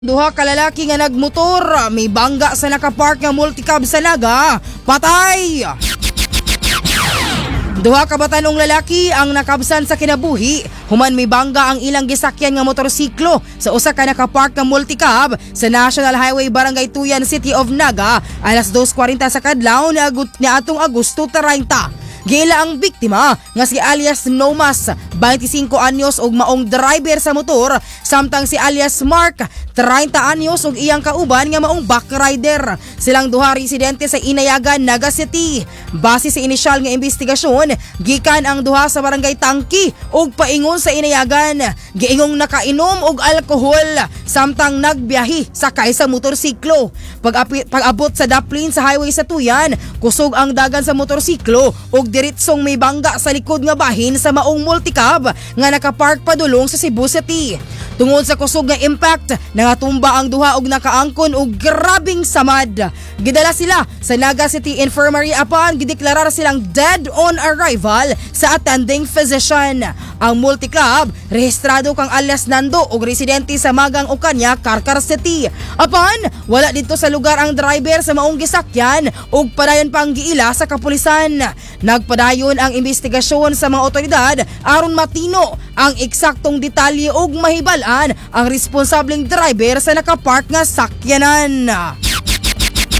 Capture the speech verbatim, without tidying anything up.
Duha ka lalaki nga nagmotor, may bangga sa nakapark nga multicab sa Naga, patay! Duha ka batanong lalaki ang nakabsan sa kinabuhi, human may bangga ang ilang gisakyan nga motorsiklo sa usa ka nakapark nga multicab sa National Highway Barangay Tuyan, City of Naga, alas dos kwarenta sa kadlaw ni agut ni atong Agosto treinta. Gila ang biktima nga si alias Nomas, twenty-five anyos ug maong driver sa motor, samtang si alias Mark, thirty anyos ug iyang kauban nga maong backrider. Silang duha residente sa Inayagan, Naga City. Base sa inisyal nga investigasyon, gikan ang duha sa barangay Tangki ug paingon sa Inayagan. Giingong nakainom og alkohol samtang nagbiyahe sakay sa motorsiklo. Pag-api- pag-abot sa daplin sa highway sa Tuyan, kusog ang dagan sa motorsiklo ug diretsong may bangga sa likod nga bahin sa maong multicab nga nakapark padulong sa Cebu City. Tungod sa kusog nga impact, nangatumba ang duha og nakaangkon og grabing samad. Gidala sila sa Naga City Infirmary apan gideklarar silang dead on arrival sa attending physician. Ang multicab rehistrado kang alias Nando og residente sa Magang Okanya, Carcar City. Apan wala dito sa lugar ang driver sa maong gisakyan ug padayon pang giila sa kapulisan. Nagpadayon ang investigasyon sa mga otoridad aron matino ang eksaktong detalye ug mahibalan ang responsableng driver sa nakapark nga sakyanan.